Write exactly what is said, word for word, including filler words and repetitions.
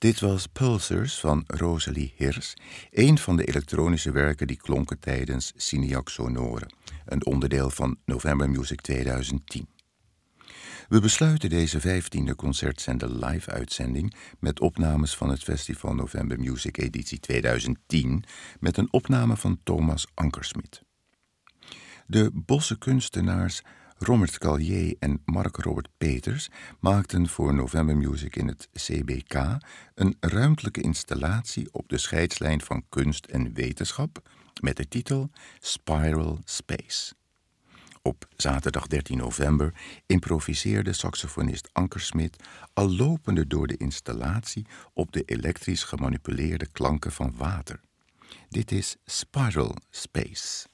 Dit was Pulsars van Rosalie Hirs, een van de elektronische werken die klonken tijdens Cineac Sonore, een onderdeel van November Music tweeduizend tien. We besluiten deze vijftiende concertzender live-uitzending met opnames van het Festival November Music editie tweeduizend tien met een opname van Thomas Ankersmit. De Bosse kunstenaars Rommert Callier en Mark Robert Peters maakten voor November Music in het C B K een ruimtelijke installatie op de scheidslijn van kunst en wetenschap met de titel Spiral Space. Op zaterdag dertien november improviseerde saxofonist Ankersmit al lopende door de installatie op de elektrisch gemanipuleerde klanken van water. Dit is Spiral Space.